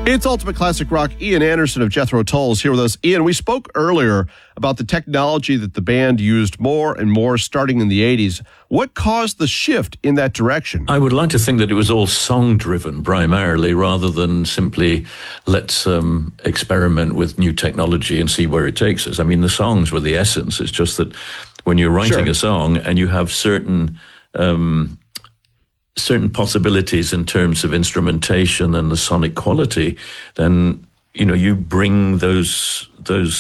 It's Ultimate Classic Rock. Ian Anderson of Jethro Tull is here with us. Ian, we spoke earlier about the technology that the band used more and more starting in the 80s. What caused the shift in that direction? I would like to think that it was all song-driven primarily, rather than simply let's experiment with new technology and see where it takes us. I mean, the songs were the essence. It's just that when you're writing a song and you have certain possibilities in terms of instrumentation and the sonic quality, then you bring those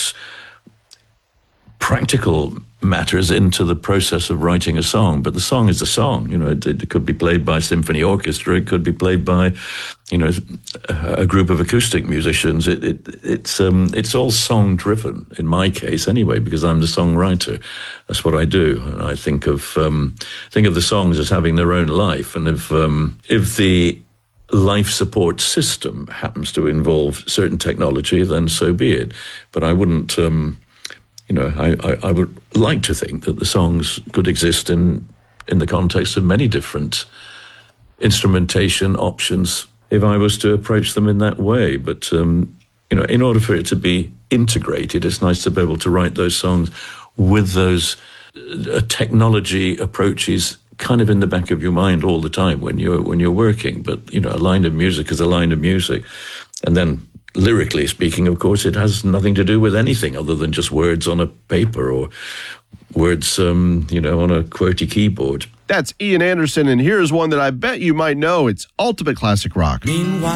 practical matters into the process of writing a song. But the song is a song. It could be played by a symphony orchestra. It could be played by a group of acoustic musicians. It's all song driven in my case anyway, because I'm the songwriter. That's what I do. And I think of the songs as having their own life. And if the life support system happens to involve certain technology, then so be it. But I wouldn't. I would like to think that the songs could exist in the context of many different instrumentation options if I was to approach them in that way. But, in order for it to be integrated, it's nice to be able to write those songs with those technology approaches kind of in the back of your mind all the time when you're working. But, a line of music is a line of music. And then lyrically speaking, of course, it has nothing to do with anything other than just words on a paper or words, on a QWERTY keyboard. That's Ian Anderson, and here's one that I bet you might know. It's Ultimate Classic Rock. Meanwhile,